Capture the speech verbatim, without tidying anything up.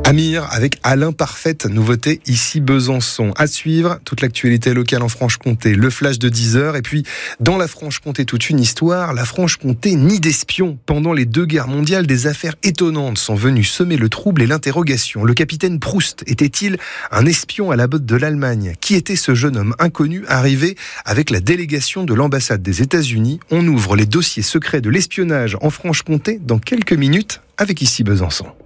Amir avec Alain Parfaite, nouveauté ici Besançon. À suivre, toute l'actualité locale en Franche-Comté, le flash de dix heures. Et puis, dans la Franche-Comté, toute une histoire. La Franche-Comté, nid d'espions. Pendant les deux guerres mondiales, des affaires étonnantes sont venues semer le trouble et l'interrogation. Le capitaine Proust était-il un espion à la botte de l'Allemagne ? Qui était ce jeune homme inconnu arrivé avec la délégation de l'ambassade des États-Unis ? On ouvre les dossiers secrets de l'espionnage en Franche-Comté dans quelques minutes avec ici Besançon.